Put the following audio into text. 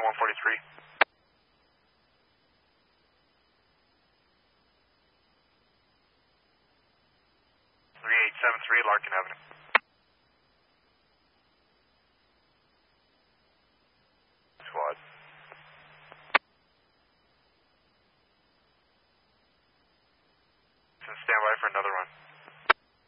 143. 3873 Larkin Avenue. Squad. Stand by for another run.